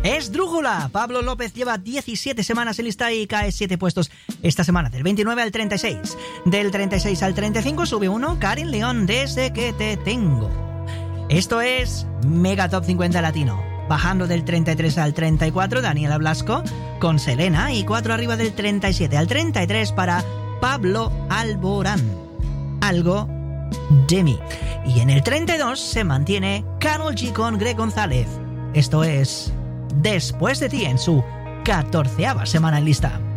Esdrújula. Pablo López lleva 17 semanas en lista y cae 7 puestos esta semana, del 29 al 36. Del 36 al 35 sube 1, Karin León, Desde que te tengo. Esto es Mega Top 50 Latino. Bajando del 33 al 34, Daniela Blasco con Selena, y 4 arriba del 37 al 33 para Pablo Alborán, Algo de mí. Y en el 32 se mantiene Karol G con Greg González. Esto es Después de ti, en su 14ª semana en lista.